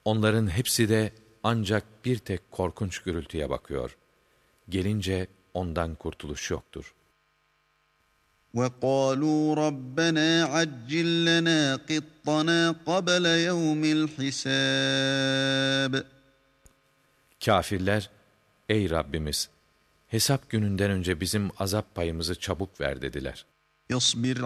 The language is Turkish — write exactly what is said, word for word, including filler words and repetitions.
Onların hepsi de ancak bir tek korkunç gürültüye bakıyor. Gelince ondan kurtuluş yoktur. وَقَالُوا رَبَّنَا عَجِّل لَّنَا قِطَّنَا قَبْلَ يَوْمِ الْحِسَابِ. Kâfirler, ey Rabbimiz, hesap gününden önce bizim azap payımızı çabuk ver dediler. اصْبِرْ